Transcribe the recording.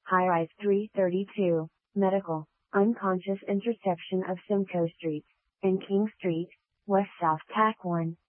High-rise 332, medical, unconscious intersection of Simcoe Street and King Street, West South TAC 1.